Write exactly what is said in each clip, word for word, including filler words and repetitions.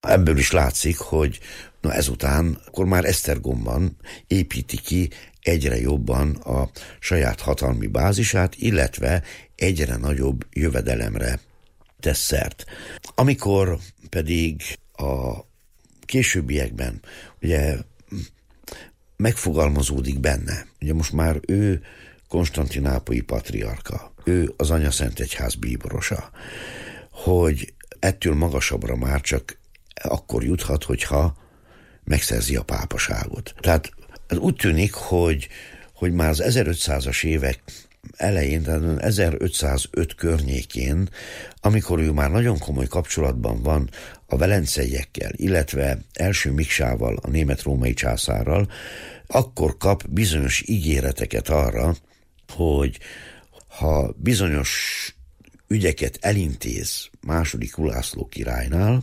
ebből is látszik, hogy na ezután akkor már Esztergomban építi ki egyre jobban a saját hatalmi bázisát, illetve egyre nagyobb jövedelemre tesz szert. Amikor pedig a későbbiekben ugye megfogalmazódik benne, ugye most már ő konstantinápolyi patriarka, ő az Anyaszentegyház bíborosa, hogy ettől magasabbra már csak akkor juthat, hogyha megszerzi a pápaságot. Tehát úgy tűnik, hogy, hogy már az ezerötszázas évek elején, tehát ezerötszázöt környékén, amikor ő már nagyon komoly kapcsolatban van a velenceiekkel, illetve első Miksával, a német-római császárral, akkor kap bizonyos ígéreteket arra, hogy ha bizonyos ügyeket elintéz második Ulászló királynál,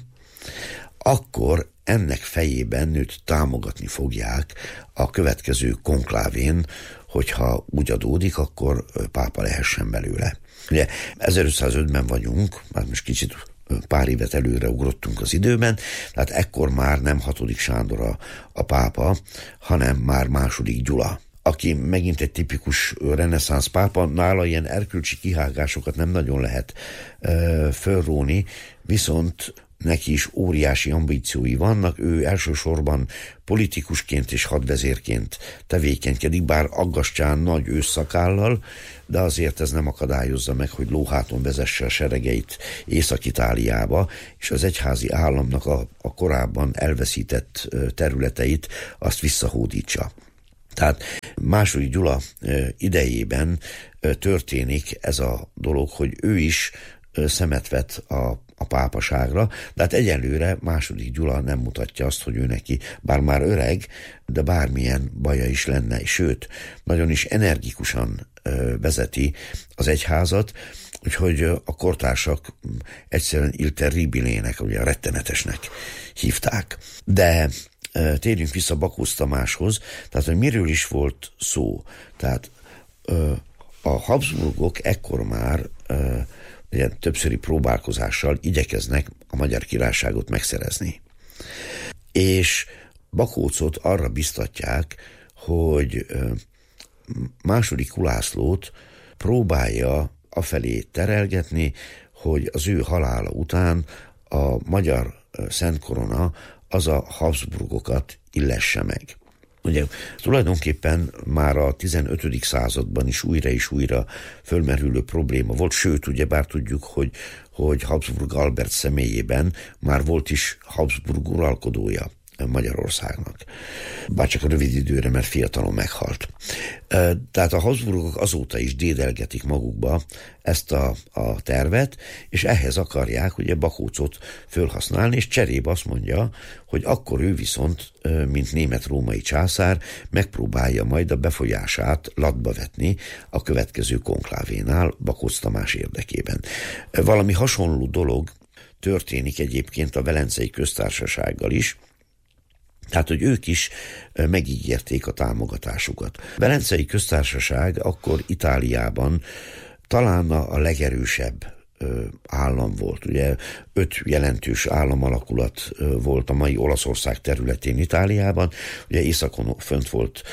akkor ennek fejében őt támogatni fogják a következő konklávén, hogyha úgy adódik, akkor pápa lehessen belőle. Ugye ezerötszázötben vagyunk, már most kicsit pár évet előre ugrottunk az időben, tehát ekkor már nem hatodik Sándor a, a pápa, hanem már második Gyula, aki megint egy tipikus reneszánsz pápa, nála ilyen erkölcsi kihágásokat nem nagyon lehet ö, fölróni, viszont neki is óriási ambíciói vannak, ő elsősorban politikusként és hadvezérként tevékenykedik, bár aggastyán nagy ősszakállal, de azért ez nem akadályozza meg, hogy lóháton vezesse a seregeit Észak-Itáliába, és az egyházi államnak a, a korábban elveszített területeit azt visszahódítsa. Tehát második Gyula idejében történik ez a dolog, hogy ő is szemet vet a a pápaságra, de hát egyelőre második Gyula nem mutatja azt, hogy ő neki, bár már öreg, de bármilyen baja is lenne, sőt, nagyon is energikusan ö, vezeti az egyházat, úgyhogy a kortársak egyszerűen il terribilének, ugye a rettenetesnek hívták. De ö, térjünk vissza Bakócz Tamáshoz, tehát hogy miről is volt szó. Tehát ö, a Habsburgok ekkor már ö, ugye, többszöri próbálkozással igyekeznek a Magyar Királyságot megszerezni. És Bakóczot arra biztatják, hogy második Ulászlót próbálja afelé terelgetni, hogy az ő halála után a magyar Szent Korona az a Habsburgokat illesse meg. Ugye tulajdonképpen már a tizenötödik században is újra és újra fölmerülő probléma volt, sőt, ugye bár tudjuk, hogy, hogy Habsburg Albert személyében már volt is Habsburg uralkodója Magyarországnak. Bárcsak a rövid időre, mert fiatalon meghalt. Tehát a Habsburgok azóta is dédelgetik magukba ezt a, a tervet, és ehhez akarják ugye Bakóczot fölhasználni, és cserébe azt mondja, hogy akkor ő viszont, mint német-római császár, megpróbálja majd a befolyását latba vetni a következő konklávénál Bakócz Tamás érdekében. Valami hasonló dolog történik egyébként a Velencei Köztársasággal is, tehát, hogy ők is megígérték a támogatásukat. A Velencei Köztársaság akkor Itáliában talán a legerősebb állam volt. Ugye öt jelentős államalakulat volt a mai Olaszország területén Itáliában. Ugye északon fönt volt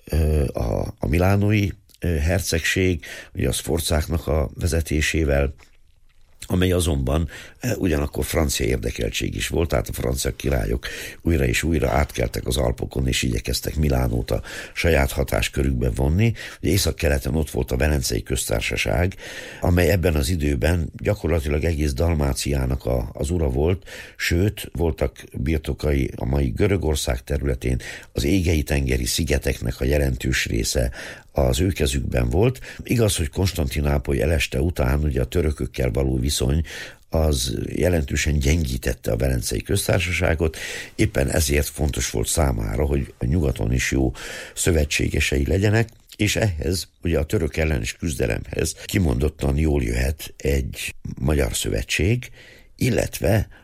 a, a milánói hercegség, ugye a Sforzáknak a vezetésével, amely azonban ugyanakkor francia érdekeltség is volt, tehát a francia királyok újra és újra átkeltek az Alpokon, és igyekeztek Milánót a saját hatáskörükbe vonni. Ugye északkeleten ott volt a Velencei Köztársaság, amely ebben az időben gyakorlatilag egész Dalmáciának a, az ura volt, sőt, voltak birtokai a mai Görögország területén, az Égei-tengeri szigeteknek a jelentős része az ő kezükben volt. Igaz, hogy Konstantinápoly eleste után ugye a törökökkel való viszony az jelentősen gyengítette a Velencei Köztársaságot, éppen ezért fontos volt számára, hogy a nyugaton is jó szövetségesei legyenek, és ehhez, ugye a török ellenes küzdelemhez kimondottan jól jöhet egy magyar szövetség, illetve,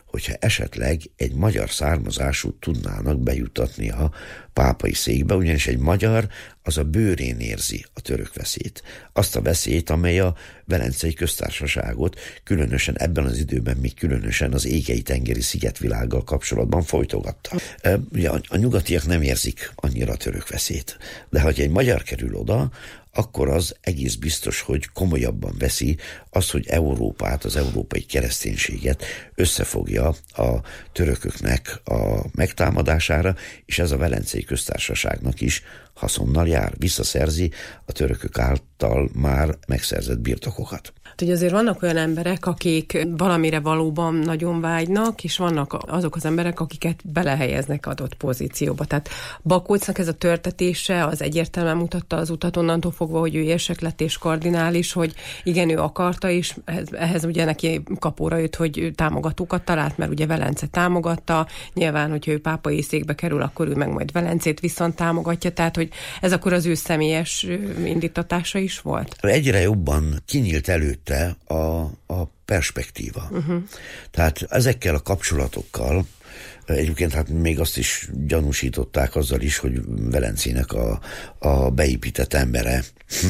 hogyha esetleg egy magyar származásút tudnának bejutatni a pápai székbe, ugyanis egy magyar az a bőrén érzi a török veszélyt. Azt a veszélyt, amely a Velencei Köztársaságot különösen ebben az időben, még különösen az égei-tengeri szigetvilággal kapcsolatban folytogatta. Ugye a nyugatiak nem érzik annyira a török veszélyt, de ha egy magyar kerül oda, akkor az egész biztos, hogy komolyabban veszi azt, hogy Európát, az európai kereszténységet összefogja a törököknek a megtámadására, és ez a Velencei Köztársaságnak is haszonnal jár, visszaszerzi a törökök által már megszerzett birtokokat. Hogy azért vannak olyan emberek, akik valamire valóban nagyon vágynak, és vannak azok az emberek, akiket belehelyeznek adott pozícióba. Tehát Bakócznak ez a törtetése az egyértelműen mutatta az utat onnantól fogva, hogy ő érsek lett és kardinális, hogy igen, ő akarta, és ehhez, ehhez ugye neki kapóra jött, hogy támogatókat talált, mert ugye Velence támogatta, nyilván, hogyha ő pápai székbe kerül, akkor ő meg majd Velencét viszont támogatja, tehát hogy ez akkor az ő személyes indítatása is volt? Egyre jobban kinyílt előtt A, a perspektíva. Uh-huh. Tehát ezekkel a kapcsolatokkal egyébként hát még azt is gyanúsították azzal is, hogy Velencének a, a beépített embere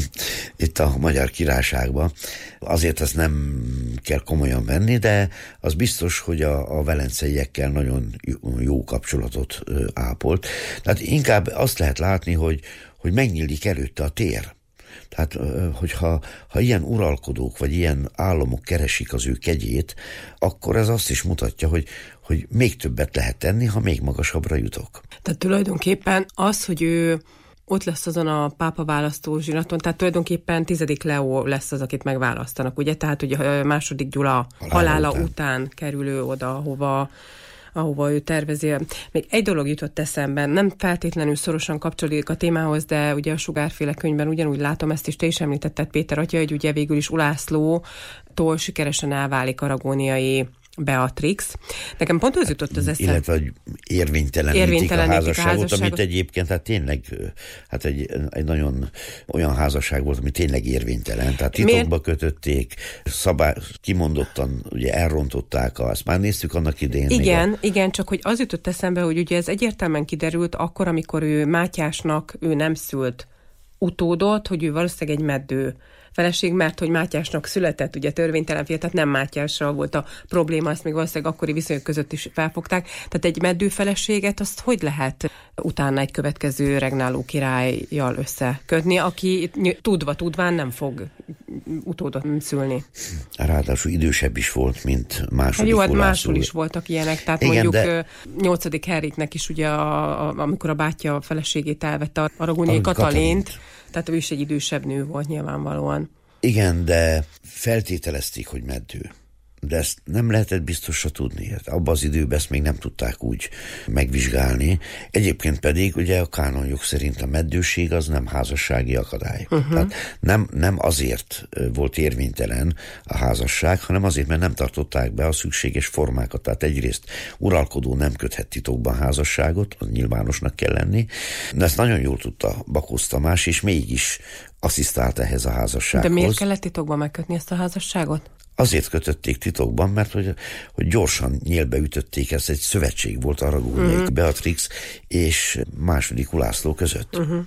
itt a Magyar Királyságban. Azért ezt nem kell komolyan venni, de az biztos, hogy a, a velenceiekkel nagyon jó kapcsolatot ápolt. Tehát inkább azt lehet látni, hogy, hogy megnyílik előtte a tér. Tehát, hogyha ha ilyen uralkodók, vagy ilyen államok keresik az ő kegyét, akkor ez azt is mutatja, hogy, hogy még többet lehet tenni, ha még magasabbra jutok. Tehát tulajdonképpen az, hogy ő ott lesz azon a pápa választó zsinaton, tehát tulajdonképpen tizedik Leó lesz az, akit megválasztanak, ugye? Tehát ugye a második Gyula halála, halála után. után kerül ő oda, ahova ahova ő tervezi. Még egy dolog jutott eszembe, nem feltétlenül szorosan kapcsolódik a témához, de ugye a Sugárféle könyvben ugyanúgy látom, ezt is te is említetted, Péter atya, hogy ugye végül is Ulászlótól sikeresen elválik aragóniai Beatrix. Nekem pont az jutott az eszembe. Illetve, hogy érvénytelenítik, érvénytelenítik a, házasságot, a házasságot, amit egyébként hát tényleg hát egy, egy nagyon olyan házasság volt, ami tényleg érvénytelen. Tehát titokba Miért? kötötték, szabály, kimondottan ugye elrontották, azt már néztük annak idején. Igen, a... igen, csak hogy az jutott eszembe, hogy ugye ez egyértelműen kiderült akkor, amikor ő Mátyásnak ő nem szült utódot, hogy ő valószínűleg egy meddő feleség, mert hogy Mátyásnak született, ugye törvénytelen fia, tehát nem Mátyásra volt a probléma, azt még valószínűleg akkori viszonyok között is felfogták. Tehát egy meddő feleséget, azt hogy lehet utána egy következő regnáló királlyal összekötni, aki tudva, tudván nem fog utódot szülni. Ráadásul idősebb is volt, mint második Jó, hát Ulászló. máshol is voltak ilyenek, tehát igen, mondjuk de... nyolcadik Henriknek is ugye, a, a, amikor a bátyja a feleségét elvette, Aragóniai Katalint, tehát ő is egy idősebb nő volt nyilvánvalóan. Igen, de feltételezték, hogy meddő. De ezt nem lehetett biztosra tudni. Abban az időben ezt még nem tudták úgy megvizsgálni. Egyébként pedig ugye a kánonjog szerint a meddőség az nem házassági akadály. Uh-huh. Tehát nem, nem azért volt érvénytelen a házasság, hanem azért, mert nem tartották be a szükséges formákat. Tehát egyrészt uralkodó nem köthet titokban házasságot, az nyilvánosnak kell lenni, de ezt nagyon jól tudta Bakócz Tamás, és mégis asszisztált ehhez a házassághoz. De miért kellett titokban megkötni ezt a házasságot? Azért kötötték titokban, mert hogy, hogy gyorsan nyílbe ütötték, ez egy szövetség volt Aragóniai uh-huh. Beatrix és második Ulászló között. Uh-huh.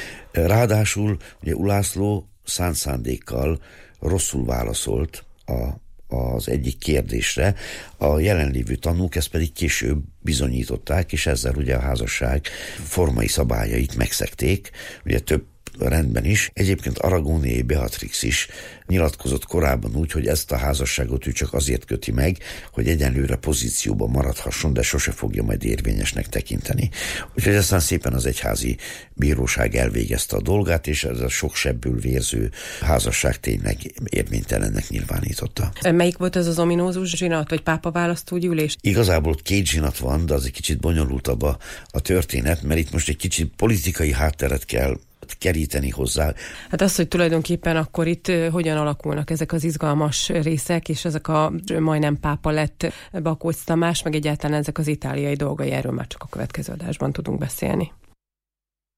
Ráadásul ugye Ulászló szánt szándékkal rosszul válaszolt a, az egyik kérdésre, a jelenlévő tanúk ezt pedig később bizonyították, és ezzel ugye a házasság formai szabályait megszegték, ugye több rendben is. Egyébként Aragóniai Beatrix is nyilatkozott korábban úgy, hogy ezt a házasságot ő csak azért köti meg, hogy egyenlőre pozícióban maradhasson, de sose fogja majd érvényesnek tekinteni. Úgyhogy aztán szépen az egyházi bíróság elvégezte a dolgát, és ez a sok sebből vérző házasság tényleg érvénytelennek nyilvánította. Melyik volt ez az ominózus zsinat, vagy pápa választógyűlés? Igazából két zsinat van, de az egy kicsit bonyolultabb a, a történet, mert itt most egy kicsit politikai hátteret kell keríteni hozzá. Hát az, hogy tulajdonképpen akkor itt hogyan alakulnak ezek az izgalmas részek, és ezek a majdnem pápa lett Bakócz Tamás, meg egyáltalán ezek az itáliai dolgai, erről már csak a következő adásban tudunk beszélni.